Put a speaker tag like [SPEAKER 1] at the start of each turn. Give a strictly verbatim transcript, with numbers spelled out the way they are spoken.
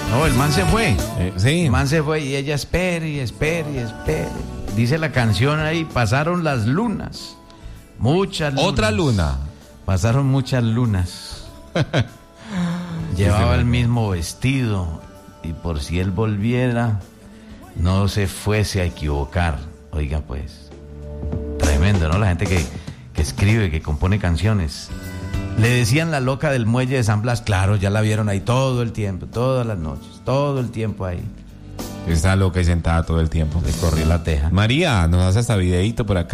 [SPEAKER 1] No, el man se fue.
[SPEAKER 2] Eh, sí.
[SPEAKER 1] El man se fue y ella espere y espere y espere. Dice la canción ahí, pasaron las lunas. Muchas lunas.
[SPEAKER 2] Otra luna.
[SPEAKER 1] Pasaron muchas lunas. Llevaba el mismo vestido y por si él volviera, no se fuese a equivocar. Oiga pues, tremendo, ¿no? La gente que, que escribe, que compone canciones. Le decían la loca del muelle de San Blas. Claro, ya la vieron ahí todo el tiempo, todas las noches, todo el tiempo ahí.
[SPEAKER 2] Está loca y sentada todo el tiempo.
[SPEAKER 1] Le corrió la teja.
[SPEAKER 2] María, nos hace hasta videíto por acá.